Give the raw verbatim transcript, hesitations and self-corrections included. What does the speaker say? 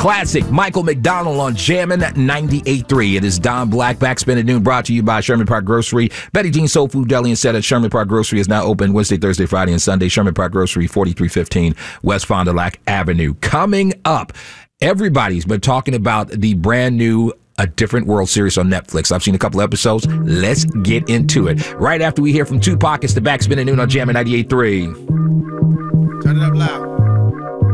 classic Michael McDonald on Jammin' ninety-eight point three. It is Don Black, Backspin at Noon, brought to you by Sherman Park Grocery. Betty Jean Soul Food Deli and Set at Sherman Park Grocery is now open Wednesday, Thursday, Friday, and Sunday. Sherman Park Grocery, forty-three fifteen West Fond du Lac Avenue. Coming up, everybody's been talking about the brand new A Different World series on Netflix. I've seen a couple episodes. Let's get into it. Right after we hear from Tupac, it's the Backspin at Noon on Jammin' ninety-eight point three.